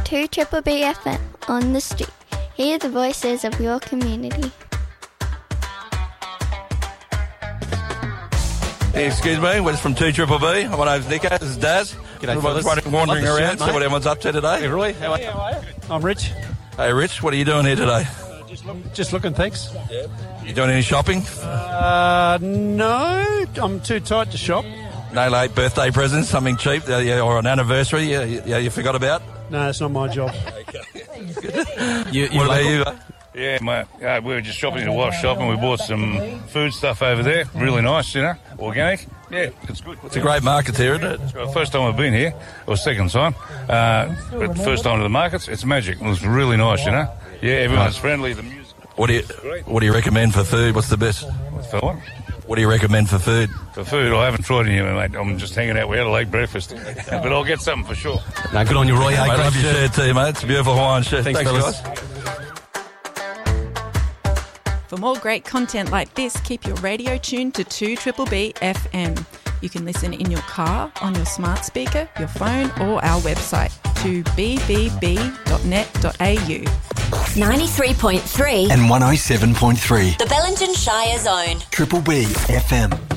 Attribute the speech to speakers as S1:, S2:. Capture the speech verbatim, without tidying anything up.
S1: two Triple B F M on the street. Hear the voices of your community.
S2: Excuse me, we're just from two Triple B. My name's Nico, this is Daz.
S3: G'day,
S2: Everyone's
S3: fellas.
S2: wandering
S3: Love the
S2: around,
S3: shirt,
S2: see what
S3: mate.
S2: everyone's up to today.
S3: Hey, Roy, how are you? I'm Rich.
S2: Hey, Rich, what are you doing here today?
S3: Just, look, just looking, thanks.
S2: You doing any shopping?
S3: Uh, no, I'm too tight to shop.
S2: No late birthday presents, something cheap, uh, yeah, or an anniversary, yeah, you, yeah, you forgot about?
S3: No, it's not my job.
S4: You, you
S2: What about
S4: local?
S2: you?
S5: Yeah, mate. Uh, we were just shopping in a wash shop and we bought some food stuff over there. Really nice, you know, organic. Yeah, it's good.
S2: It's a great market here, isn't it?
S5: It's the first time I've been here, or second time. Uh, but first time to the markets, it's magic. It was really nice, you know. Yeah, everyone's friendly. The music.
S2: What do you What do you recommend for food? What's the best?
S5: For what?
S2: What do you recommend for food?
S5: For food, I haven't tried any of it, mate. I'm just hanging out. We had a late breakfast, but I'll get something for sure.
S4: No, good on you, Roy.
S2: Mate,
S4: Hey,
S2: I
S4: great
S2: love your
S4: shirt.
S2: shirt too, mate. It's a beautiful Hawaiian shirt.
S4: Thanks, fellas.
S2: guys.
S6: For more great content like this, keep your radio tuned to two Triple B F M. You can listen in your car, on your smart speaker, your phone, or our website to b b b dot net dot a u.
S7: ninety-three point three
S8: and one oh seven point three.
S7: The Bellingen Shire Zone.
S8: Triple B F M.